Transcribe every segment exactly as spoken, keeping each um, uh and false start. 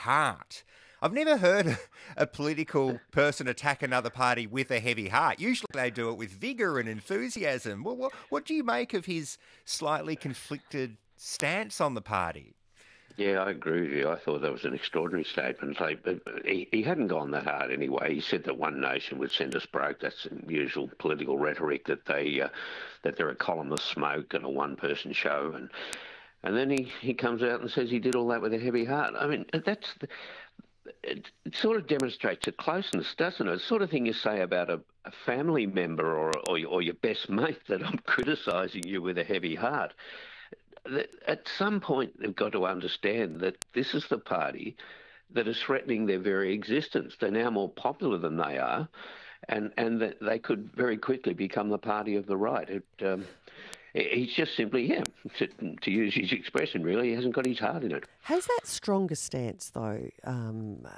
heart. I've never heard a, a political person attack another party with a heavy heart. Usually they do it with vigour and enthusiasm. Well, what, what do you make of his slightly conflicted stance on the party? Yeah, I agree with you. I thought that was an extraordinary statement. Like, but he, he hadn't gone that hard anyway. He said that One Nation would send us broke. That's the usual political rhetoric, that they uh, that they're a column of smoke and a one-person show. And and then he, he comes out and says he did all that with a heavy heart. I mean, that's the, it, it sort of demonstrates a closeness, doesn't it? It's the sort of thing you say about a, a family member or, or or your best mate, that I'm criticising you with a heavy heart. At some point, they've got to understand that this is the party that is threatening their very existence. They're now more popular than they are, and, and that they could very quickly become the party of the right. It, um, he's just simply, yeah, to, to use his expression, really, he hasn't got his heart in it. Has that stronger stance, though, um,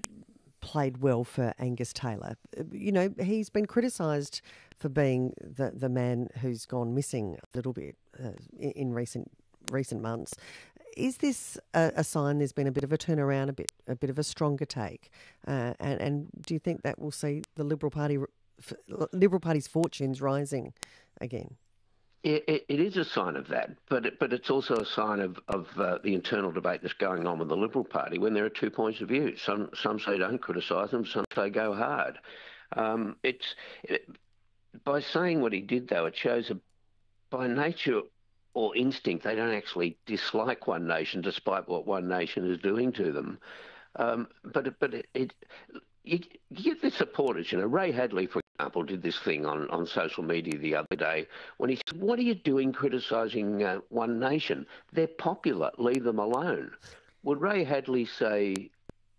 played well for Angus Taylor? You know, he's been criticised for being the, the man who's gone missing a little bit uh, in, in recent recent months. Is this a, a sign there's been a bit of a turnaround, a bit a bit of a stronger take? Uh, and, and do you think that will see the Liberal Party, Liberal Party's fortunes rising again? It, it is a sign of that, but it, but it's also a sign of, of uh, the internal debate that's going on with the Liberal Party, when there are two points of view. Some some say don't criticise them, some say go hard. Um, it's it, by saying what he did, though, it shows a, by nature or instinct, they don't actually dislike One Nation, despite what One Nation is doing to them. Um, but but it, it you, you get the supporters. You know, Ray Hadley, for example, did this thing on, on social media the other day when he said, "What are you doing criticising uh, One Nation? They're popular. Leave them alone." Would Ray Hadley say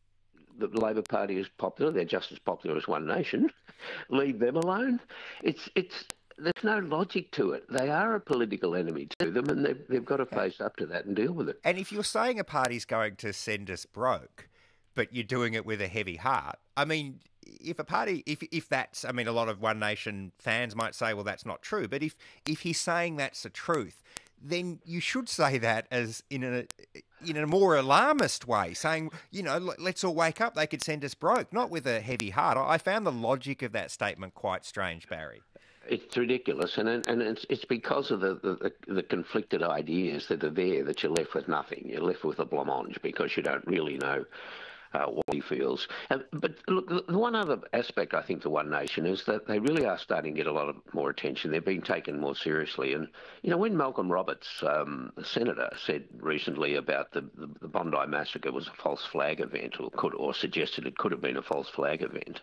that the Labor Party is popular? They're just as popular as One Nation. Leave them alone. It's it's. There's no logic to it. They are a political enemy to them, and they've, they've got to face up to that and deal with it. And if you're saying a party's going to send us broke, but you're doing it with a heavy heart, I mean, if a party, if if that's, I mean, a lot of One Nation fans might say, well, that's not true. But if if he's saying that's the truth, then you should say that as in a in a more alarmist way, saying, you know, let's all wake up. They could send us broke, not with a heavy heart. I found the logic of that statement quite strange, Barry. It's ridiculous, and and it's it's because of the, the, the conflicted ideas that are there that you're left with nothing. You're left with a blancmange because you don't really know uh, what he feels. Uh, but look, the one other aspect I think to One Nation is that they really are starting to get a lot of more attention. They're being taken more seriously. And, you know, when Malcolm Roberts, um, the senator, said recently about the, the, the Bondi massacre was a false flag event, or could or suggested it could have been a false flag event,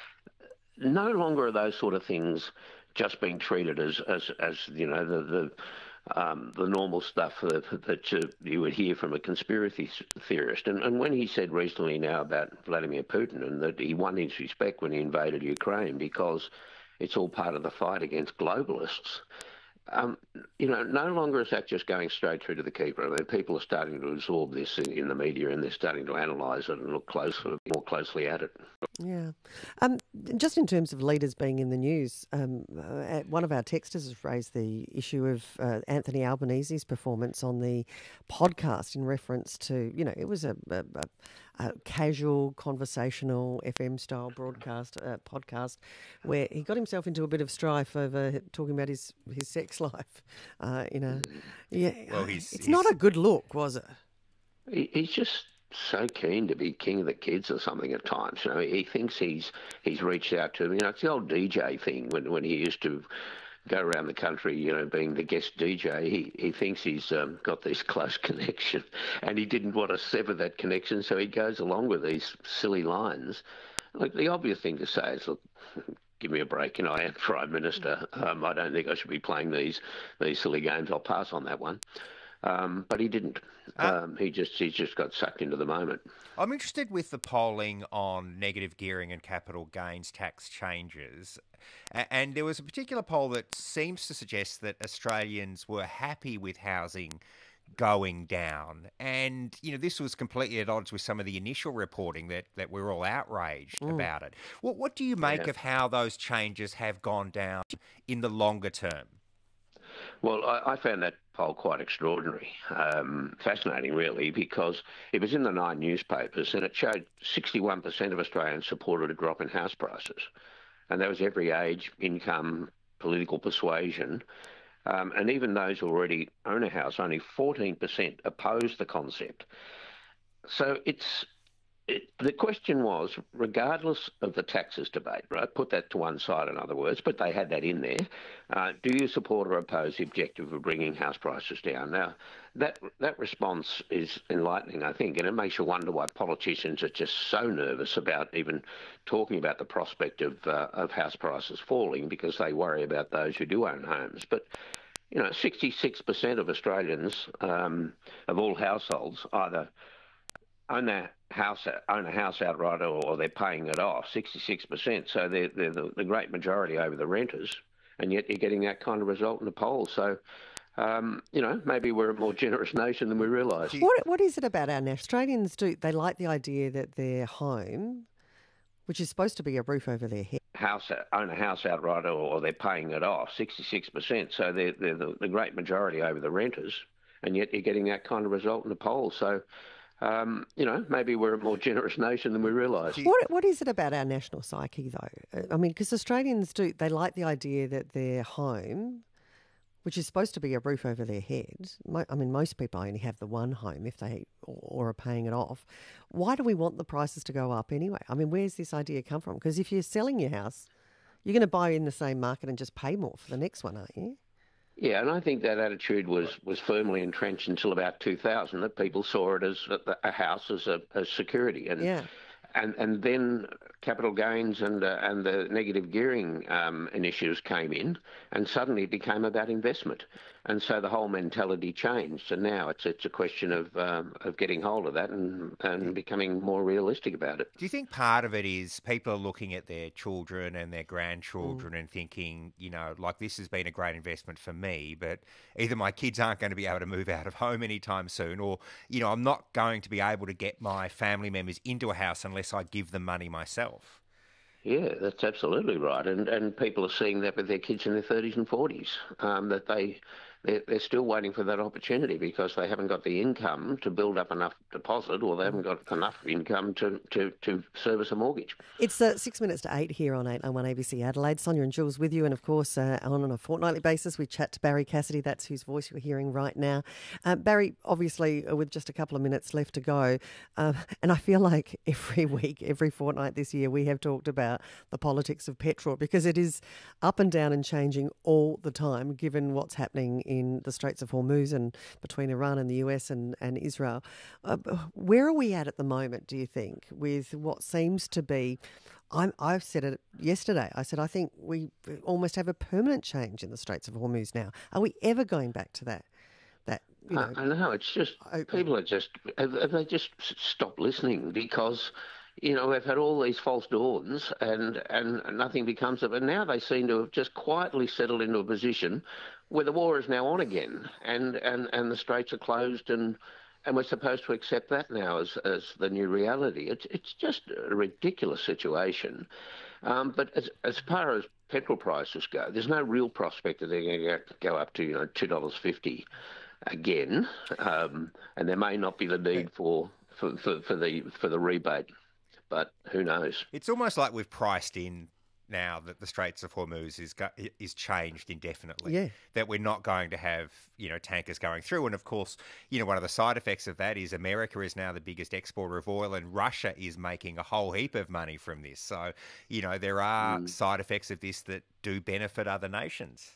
no longer are those sort of things just being treated as, as, as you know, the the, um, the normal stuff that, that you, you would hear from a conspiracy theorist. And, and when he said recently now about Vladimir Putin, and that he won his respect when he invaded Ukraine because it's all part of the fight against globalists, um, you know, no longer is that just going straight through to the keeper. I mean, people are starting to absorb this in, in the media, and they're starting to analyse it and look closer, more closely at it. Yeah. Um, just in terms of leaders being in the news, um, uh, one of our texters has raised the issue of uh, Anthony Albanese's performance on the podcast in reference to, you know, it was a, a, a casual, conversational, F M-style broadcast, uh, podcast where he got himself into a bit of strife over talking about his, his sex life. Uh, you know, yeah, well, he's, it's he's... not a good look, was it? He, he's just so keen to be king of the kids or something at times. You know, he thinks he's he's reached out to them. You know, it's the old D J thing when when he used to go around the country, you know, being the guest D J. He he thinks he's um, got this close connection, and he didn't want to sever that connection, so he goes along with these silly lines. Like, the obvious thing to say is, look, give me a break. You know, I am Prime Minister. Um, I don't think I should be playing these these silly games. I'll pass on that one. Um, but he didn't. Um, he just he just got sucked into the moment. I'm interested with the polling on negative gearing and capital gains tax changes. And there was a particular poll that seems to suggest that Australians were happy with housing going down. And, you know, this was completely at odds with some of the initial reporting that, that we were all outraged mm. about it. What, what do you make yeah. of how those changes have gone down in the longer term? Well, I, I found that poll quite extraordinary, um, fascinating really, because it was in the Nine newspapers and it showed sixty-one percent of Australians supported a drop in house prices. And that was every age, income, political persuasion. Um, and even those who already own a house, only fourteen percent opposed the concept. So it's it, the question was, regardless of the taxes debate, right, put that to one side in other words, but they had that in there, uh, do you support or oppose the objective of bringing house prices down? Now, that that response is enlightening, I think, and it makes you wonder why politicians are just so nervous about even talking about the prospect of, uh, of house prices falling, because they worry about those who do own homes. But you know, sixty-six percent of Australians, um, of all households, either own their house, own a house outright, or, or they're paying it off. sixty-six percent. So they're, they're the, the great majority over the renters, and yet you're getting that kind of result in the polls. So, um, you know, maybe we're a more generous nation than we realise. What What is it about our Australians? Do they like the idea that their home, which is supposed to be a roof over their head, house own a house outright, or, or they're paying it off? sixty-six percent. So they're, they're the, the great majority over the renters, and yet you're getting that kind of result in the polls. So, um, you know, maybe we're a more generous nation than we realise. What What is it about our national psyche, though? I mean, because Australians do, they like the idea that their home, which is supposed to be a roof over their head. I mean, most people only have the one home if they or are paying it off. Why do we want the prices to go up anyway? I mean, where's this idea come from? Because if you're selling your house, you're going to buy in the same market and just pay more for the next one, aren't you? Yeah, and I think that attitude was, was firmly entrenched until about two thousand, that people saw it as a, a house as a as security. And yeah. And and then capital gains and uh, and the negative gearing um, initiatives came in, and suddenly it became about investment, and so the whole mentality changed. And now it's it's a question of um, of getting hold of that and and becoming more realistic about it. Do you think part of it is people are looking at their children and their grandchildren mm. and thinking, you know, like, this has been a great investment for me, but either my kids aren't going to be able to move out of home anytime soon, or, you know, I'm not going to be able to get my family members into a house unless I give them money myself. Yeah, that's absolutely right. And and people are seeing that with their kids in their thirties and forties, um, that they, they're, they're still waiting for that opportunity because they haven't got the income to build up enough deposit, or they haven't got enough income to, to, to service a mortgage. It's uh, six minutes to eight here on eight oh one A B C Adelaide. Sonia and Jules with you. And, of course, uh, on, on a fortnightly basis, we chat to Barry Cassidy. That's whose voice you're hearing right now. Uh, Barry, obviously, with just a couple of minutes left to go, uh, and I feel like every week, every fortnight this year, we have talked about the politics of petrol, because it is up and down and changing all the time, given what's happening in the Straits of Hormuz and between Iran and the U S and, and Israel. Uh, where are we at at the moment, do you think, with what seems to be, I'm, I've said it yesterday, I said I think we almost have a permanent change in the Straits of Hormuz now. Are we ever going back to that? That you know, I know, it's just, open. people are just, have, have they just stopped listening? Because, you know, we've had all these false dawns and, and nothing becomes of it. And now they seem to have just quietly settled into a position where the war is now on again, and, and, and the straits are closed, and and we're supposed to accept that now as, as the new reality. It's it's just a ridiculous situation. Um, but as as far as petrol prices go, there's no real prospect that they're going to go up to, you know, two dollars fifty again, um, and there may not be the need for, for, for, for the for the rebate. But who knows? It's almost like we've priced in now that the Straits of Hormuz is is changed indefinitely. Yeah. That we're not going to have, you know, tankers going through. And of course, you know, one of the side effects of that is America is now the biggest exporter of oil, and Russia is making a whole heap of money from this. So, you know, there are mm. side effects of this that do benefit other nations.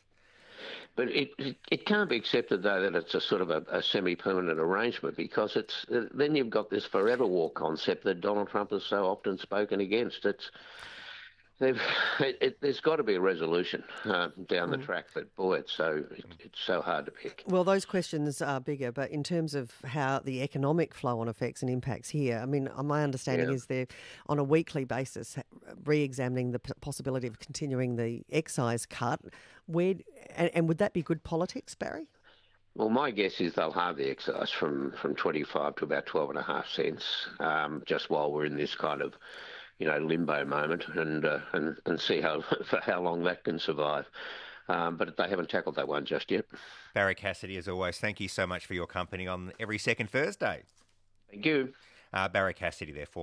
But it, it it can't be accepted, though, that it's a sort of a, a semi-permanent arrangement, because it's uh, then you've got this forever war concept that Donald Trump has so often spoken against. It's They've, it, it, there's got to be a resolution uh, down the track, but boy, it's so it, it's so hard to pick. Well, those questions are bigger, but in terms of how the economic flow-on effects and impacts here, I mean, my understanding yeah. is they're on a weekly basis re-examining the p- possibility of continuing the excise cut. Where and, and would that be good politics, Barry? Well, my guess is they'll halve the excise from, from twenty-five to about twelve and a half cents, um, just while we're in this kind of, you know, limbo moment, and uh, and and see how for how long that can survive. um, but they haven't tackled that one just yet. Barry Cassidy, as always, thank you so much for your company on every second Thursday. Thank you. Uh, Barry Cassidy, therefore.